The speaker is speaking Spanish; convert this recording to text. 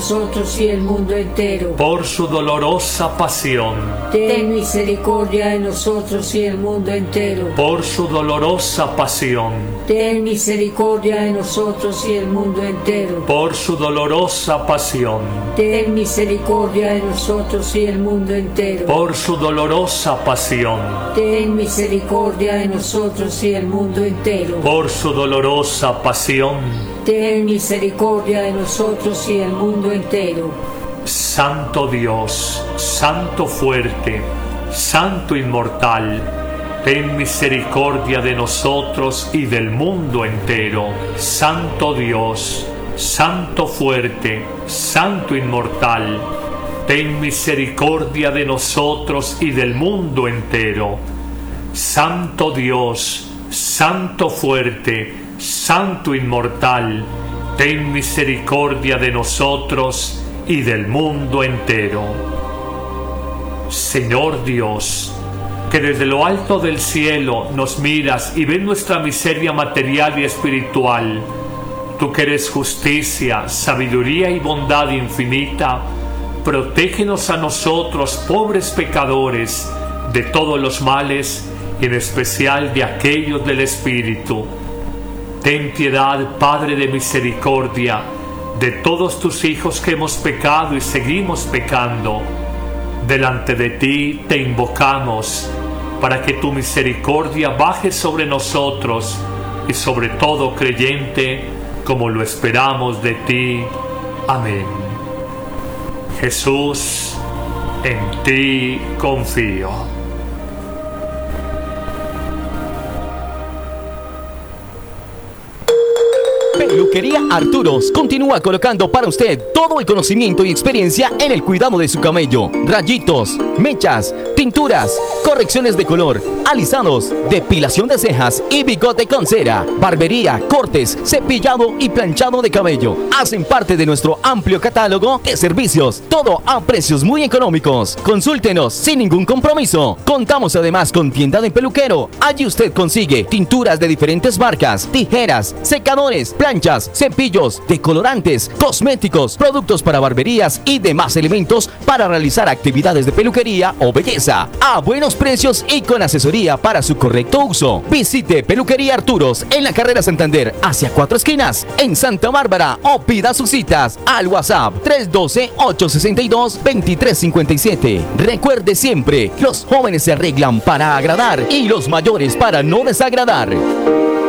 nosotros y el mundo entero. Por su dolorosa pasión. Ten misericordia de nosotros y el mundo entero. Por su dolorosa pasión. Ten misericordia de nosotros y el mundo entero. Por su dolorosa pasión. Ten misericordia de nosotros y el mundo entero. Por su dolorosa pasión. Ten misericordia de nosotros y el mundo entero. Por su dolorosa pasión. Ten misericordia de nosotros y el mundo entero. Santo Dios, Santo fuerte, Santo inmortal, ten misericordia de nosotros y del mundo entero. Santo Dios, Santo fuerte, Santo inmortal, ten misericordia de nosotros y del mundo entero. Santo Dios, Santo fuerte, Santo inmortal, ten misericordia de nosotros y del mundo entero. Señor Dios, que desde lo alto del cielo nos miras y ves nuestra miseria material y espiritual, tú que eres justicia, sabiduría y bondad infinita, protégenos a nosotros, pobres pecadores, de todos los males, y en especial de aquellos del Espíritu. Ten piedad, Padre de misericordia, de todos tus hijos que hemos pecado y seguimos pecando. Delante de ti te invocamos, para que tu misericordia baje sobre nosotros y sobre todo creyente, como lo esperamos de ti. Amén. Jesús, en ti confío. Peluquería Arturos continúa colocando para usted todo el conocimiento y experiencia en el cuidado de su cabello. Rayitos, mechas, tinturas, correcciones de color, alisados, depilación de cejas y bigote con cera, barbería, cortes, cepillado y planchado de cabello. Hacen parte de nuestro amplio catálogo de servicios, todo a precios muy económicos. Consúltenos sin ningún compromiso. Contamos además con tienda de peluquero. Allí usted consigue tinturas de diferentes marcas, tijeras, secadores, planchas, cepillos, decolorantes, cosméticos, productos para barberías y demás elementos para realizar actividades de peluquería o belleza a buenos precios y con asesoría para su correcto uso. Visite Peluquería Arturos en la carrera Santander hacia 4 esquinas en Santa Bárbara o pida sus citas al WhatsApp 312-862-2357. Recuerde siempre, los jóvenes se arreglan para agradar y los mayores para no desagradar.